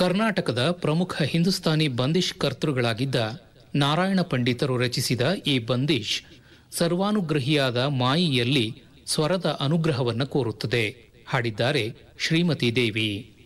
ಕರ್ನಾಟಕದ ಪ್ರಮುಖ ಹಿಂದೂಸ್ತಾನಿ ಬಂದಿಶ್ ಕರ್ತೃಗಳಾಗಿದ್ದ ನಾರಾಯಣ ಪಂಡಿತರು ರಚಿಸಿದ ಈ ಬಂದಿಶ್ ಸರ್ವಾನುಗ್ರಹಿಯಾದ ಮಾಯಿಯಲ್ಲಿ ಸ್ವರದ ಅನುಗ್ರಹವನ್ನು ಕೋರುತ್ತದೆ. ಹಾಡಿದ್ದಾರೆ ಶ್ರೀಮತಿ ದೇವಿ.